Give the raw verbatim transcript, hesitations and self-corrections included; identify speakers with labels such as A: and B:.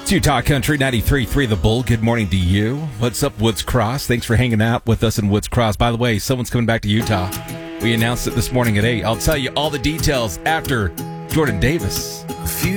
A: It's Utah Country ninety-three point three The Bull. Good morning to you. What's up, Woods Cross? Thanks for hanging out with us in Woods Cross. By the way, someone's coming back to Utah. We announced it this morning at eight. I'll tell you all the details after Jordan Davis.